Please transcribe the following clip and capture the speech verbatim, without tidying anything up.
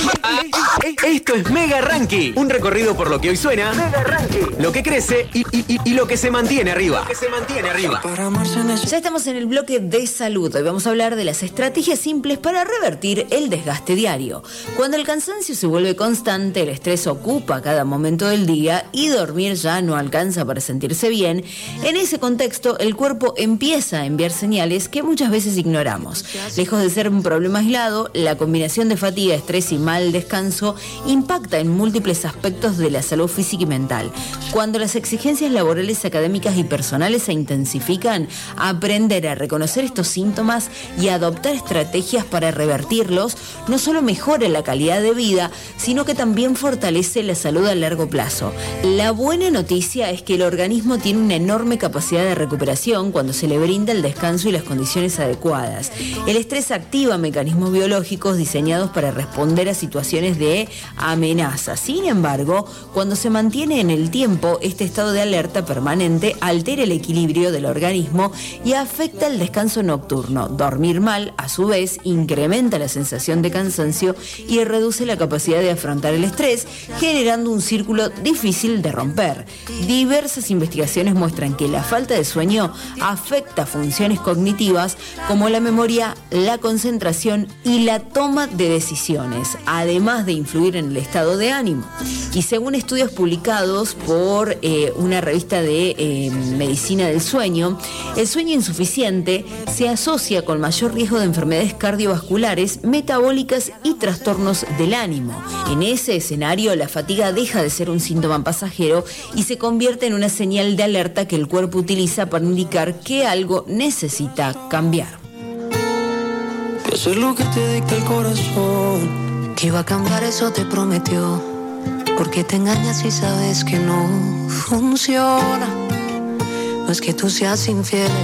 Esto es Mega Ranking, un recorrido por lo que hoy suena, Mega Ranking, lo que crece y, y, y, y lo que se mantiene arriba. Lo que se mantiene arriba. Ya estamos en el bloque de salud. Hoy vamos a hablar de las estrategias simples para revertir el desgaste diario. Cuando el cansancio se vuelve constante, el estrés ocupa cada momento del día y dormir ya no alcanza para sentirse bien, en ese contexto el cuerpo empieza a enviar señales que muchas veces ignoramos. Lejos de ser un problema aislado, la combinación de fatiga, estrés y mal descanso impacta en múltiples aspectos de la salud física y mental. Cuando las exigencias laborales, académicas y personales se intensifican, aprender a reconocer estos síntomas y adoptar estrategias para revertirlos no solo mejora la calidad de vida, sino que también fortalece la salud a largo plazo. La buena noticia es que el organismo tiene una enorme capacidad de recuperación cuando se le brinda el descanso y las condiciones adecuadas. El estrés activa mecanismos biológicos diseñados para responder a situaciones de amenaza. Sin embargo, cuando se mantiene en el tiempo, este estado de alerta permanente altera el equilibrio del organismo y afecta el descanso nocturno. Dormir mal, a su vez, incrementa la sensación de cansancio y reduce la capacidad de afrontar el estrés, generando un círculo difícil de romper. Diversas investigaciones muestran que la falta de sueño afecta funciones cognitivas como la memoria, la concentración y la toma de decisiones, además de influir en el estado de ánimo. Y según estudios publicados por eh, una revista de eh, medicina del sueño, el sueño insuficiente se asocia con mayor riesgo de enfermedades cardiovasculares, metabólicas y trastornos del ánimo. En ese escenario, la fatiga deja de ser un síntoma pasajero y se convierte en una señal de alerta que el cuerpo utiliza para indicar que algo necesita cambiar. Eso es lo que te dicta el corazón. Que iba a cambiar, eso te prometió. Porque te engañas y sabes que no funciona. No es que tú seas infiel.